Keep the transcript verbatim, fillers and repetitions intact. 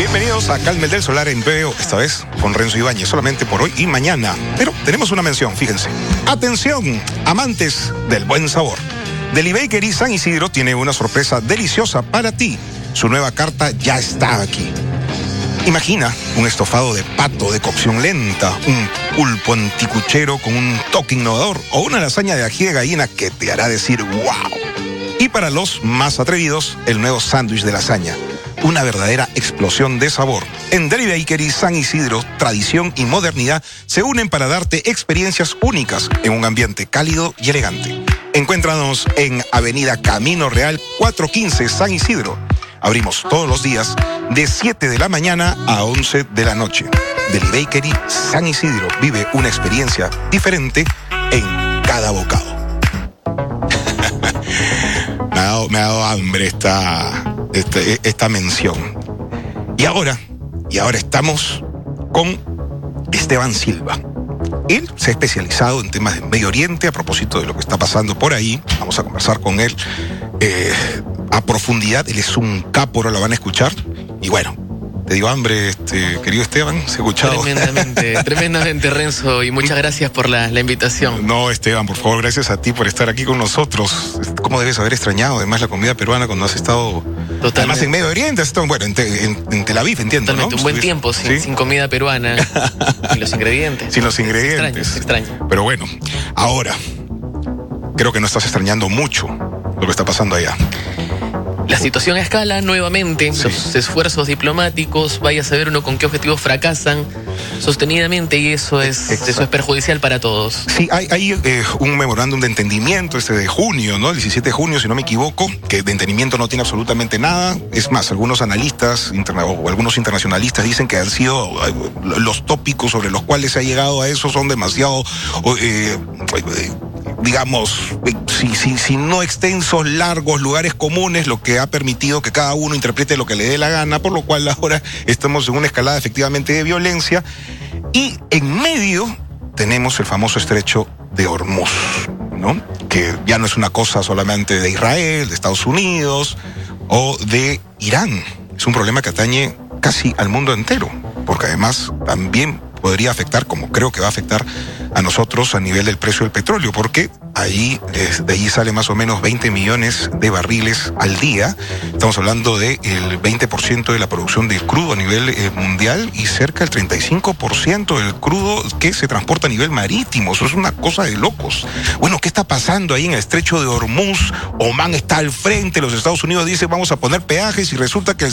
Bienvenidos a Calme del Solar en Veo, esta vez con Renzo Ibáñez, solamente por hoy y mañana. Pero tenemos una mención, fíjense. Atención, amantes del buen sabor. Deli Bakery San Isidro tiene una sorpresa deliciosa para ti. Su nueva carta ya está aquí. Imagina un estofado de pato de cocción lenta, un pulpo anticuchero con un toque innovador o una lasaña de ají de gallina que te hará decir ¡wow! Y para los más atrevidos, el nuevo sándwich de lasaña. Una verdadera explosión de sabor. En Deli Bakery San Isidro, tradición y modernidad se unen para darte experiencias únicas en un ambiente cálido y elegante. Encuéntranos en Avenida Camino Real cuatrocientos quince San Isidro. Abrimos todos los días de siete de la mañana a once de la noche. Deli Bakery San Isidro vive una experiencia diferente en cada bocado. me, ha dado, me ha dado hambre esta, esta, esta mención. Y ahora, y ahora estamos con Esteban Silva. Él se ha especializado en temas de Medio Oriente, a propósito de lo que está pasando por ahí. Vamos a conversar con él eh, a profundidad. Él es un capo, ahora lo van a escuchar. Y bueno, te digo hambre, este, querido Esteban, ¿se ha escuchado? Tremendamente, tremendamente, Renzo, y muchas gracias por la, la invitación. No, Esteban, por favor, gracias a ti por estar aquí con nosotros. ¿Cómo debes haber extrañado además la comida peruana cuando has estado... Totalmente. Además en Medio Oriente, has estado, bueno, en, te, en, en Tel Aviv, entiendo, Totalmente, ¿no? un buen tiempo sin, ¿sí? sin comida peruana, sin los ingredientes. Sin los ingredientes. Es extraño, es extraño. Pero bueno, ahora, creo que no estás extrañando mucho lo que está pasando allá. La situación escala nuevamente, sí. Los esfuerzos diplomáticos, vaya a saber uno con qué objetivos fracasan sostenidamente, y eso es, eso es perjudicial para todos. Sí, hay, hay eh, un memorándum de entendimiento este de junio, ¿no? El diecisiete de junio, si no me equivoco, que de entendimiento no tiene absolutamente nada. Es más, algunos analistas interna o algunos internacionalistas dicen que han sido eh, los tópicos sobre los cuales se ha llegado a eso son demasiado... Eh, eh, digamos, si, si, si no extensos, largos, lugares comunes, lo que ha permitido que cada uno interprete lo que le dé la gana, por lo cual ahora estamos en una escalada efectivamente de violencia. Y en medio tenemos el famoso estrecho de Hormuz, ¿no? Que ya no es una cosa solamente de Israel, de Estados Unidos o de Irán. Es un problema que atañe casi al mundo entero, porque además también podría afectar, como creo que va a afectar a nosotros a nivel del precio del petróleo, porque ahí, de allí sale más o menos veinte millones de barriles al día. Estamos hablando del veinte por ciento de la producción de crudo a nivel eh, mundial y cerca del treinta y cinco por ciento del crudo que se transporta a nivel marítimo. Eso es una cosa de locos. Bueno, ¿qué está pasando ahí en el estrecho de Hormuz? Omán está al frente, los Estados Unidos dicen vamos a poner peajes y resulta que el